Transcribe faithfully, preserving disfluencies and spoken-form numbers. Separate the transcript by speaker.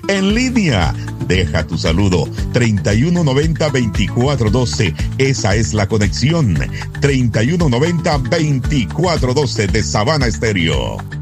Speaker 1: en línea. Deja tu saludo. treinta y uno noventa, veinticuatro doce. Esa es la conexión. treinta y uno noventa, veinticuatro doce de Sabana Estéreo.